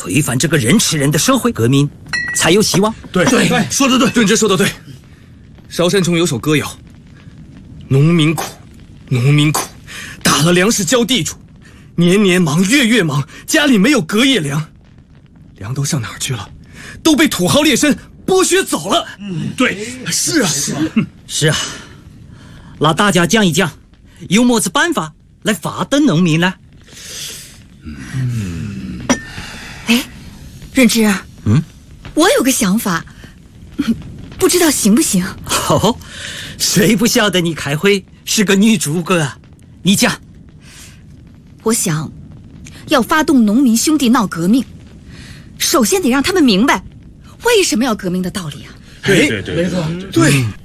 推翻这个人吃人的社会，革命才有希望。 对，说得对， 润之说得对。邵山中有首歌谣：农民苦，农民苦，打了粮食交地主，年年忙，月月忙，家里没有隔夜粮，粮都上哪儿去了？都被土豪劣绅剥削走了。 对， 是啊， 是啊，那大家讲一讲，有么子办法来发动农民呢？ 哎，润之，我有个想法，不知道行不行？ 哦，谁不晓得你开会是个女诸葛啊？你讲。 我想要发动农民兄弟闹革命，首先得让他们明白为什么要革命的道理啊。 对， 对，